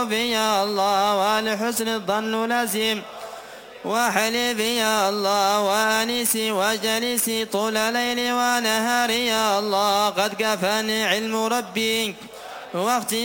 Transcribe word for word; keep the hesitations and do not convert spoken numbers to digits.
يا الله والحسن الظن لازم وحلفي يا الله وانسي وجلسي طول ليلي ونهاري يا الله قد كفاني علم ربي واختي